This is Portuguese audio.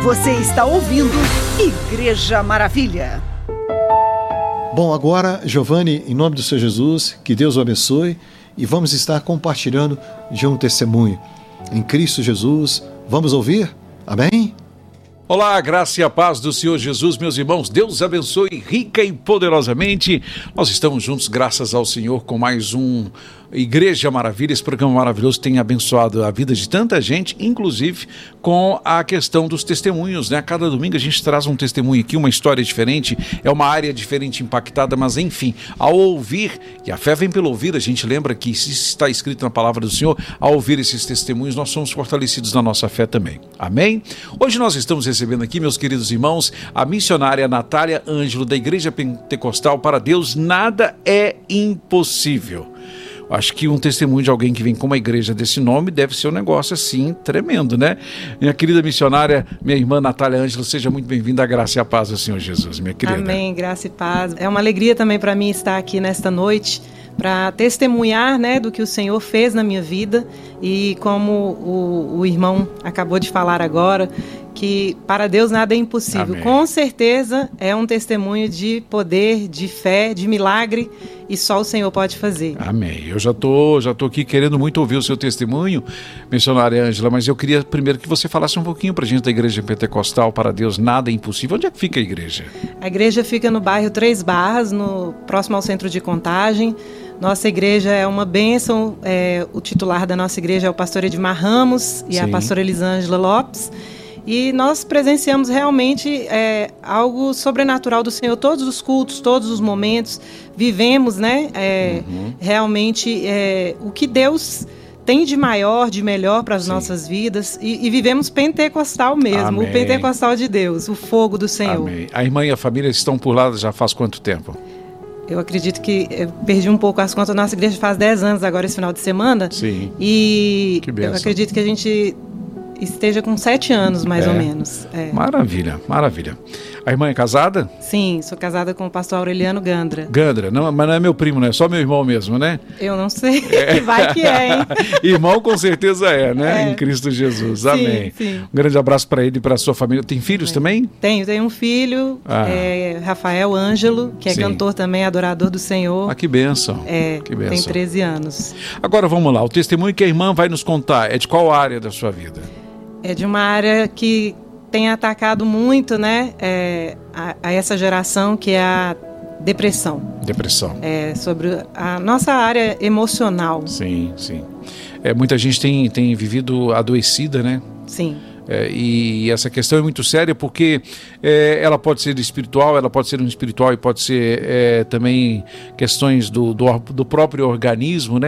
Você está ouvindo Igreja Maravilha. Bom, agora, Giovanni, em nome do Senhor Jesus, que Deus o abençoe, e vamos estar compartilhando de um testemunho. Em Cristo Jesus, vamos ouvir? Amém? Olá, graça e a paz do Senhor Jesus, meus irmãos. Deus abençoe rica e poderosamente. Nós estamos juntos, graças ao Senhor, com mais um Igreja Maravilha. Esse programa maravilhoso tem abençoado a vida de tanta gente, inclusive com a questão dos testemunhos, né? Cada domingo a gente traz um testemunho aqui, uma história diferente, é uma área diferente impactada, mas enfim, ao ouvir, e a fé vem pelo ouvir, a gente lembra que se está escrito na palavra do Senhor, ao ouvir esses testemunhos, nós somos fortalecidos na nossa fé também. Amém? Hoje nós estamos recebendo aqui, meus queridos irmãos, a missionária Natália Ângelo, da Igreja Pentecostal Para Deus Nada é Impossível. Acho que um testemunho de alguém que vem com uma igreja desse nome deve ser um negócio assim, tremendo, né? Minha querida missionária, minha irmã Natália Ângelo, seja muito bem-vinda à graça e à paz do Senhor Jesus, minha querida. Amém, graça e paz. É uma alegria também para mim estar aqui nesta noite, para testemunhar, né, do que o Senhor fez na minha vida, e como o irmão acabou de falar agora, que para Deus nada é impossível. Amém. Com certeza é um testemunho de poder, de fé, de milagre, e só o Senhor pode fazer. Amém. Eu já tô aqui querendo muito ouvir o seu testemunho, missionária Ângela, mas eu queria primeiro que você falasse um pouquinho pra gente da Igreja Pentecostal Para Deus Nada é Impossível. Onde é que fica a igreja? A igreja fica no bairro Três Barras, próximo ao centro de Contagem. Nossa igreja é uma bênção, o titular da nossa igreja é o pastor Edmar Ramos e a pastora Elisângela Lopes. E nós presenciamos realmente algo sobrenatural do Senhor, todos os cultos, todos os momentos, vivemos, né, realmente o que Deus tem de maior, de melhor para as nossas vidas, e vivemos pentecostal mesmo. Amém. O pentecostal de Deus, o fogo do Senhor. Amém. A irmã e a família estão por lá já faz quanto tempo? Eu acredito que eu perdi um pouco as contas. Nossa igreja faz 10 anos agora, esse final de semana. Sim. E que bênção. Eu acredito que a gente esteja com 7 anos, mais ou menos. Maravilha, maravilha. A irmã é casada? Sim, sou casada com o pastor Aureliano Gandra. Gandra, não, mas não é meu primo, né? É só meu irmão mesmo, né? Eu não sei, vai que é, hein? Irmão com certeza né? Em Cristo Jesus, amém. Sim. Um grande abraço para ele e para a sua família. Tem filhos também? Tenho um filho, Rafael Ângelo, que é cantor também, adorador do Senhor. Que bênção. Que bênção. Tem 13 anos. Agora vamos lá, o testemunho que a irmã vai nos contar é de qual área da sua vida? É de uma área que tem atacado muito, né, a essa geração, que é a depressão. Depressão. Sobre a nossa área emocional. Sim. Muita gente tem vivido adoecida, né? Sim. E essa questão é muito séria porque ela pode ser espiritual, ela pode ser um espiritual e pode ser também questões do próprio organismo, né?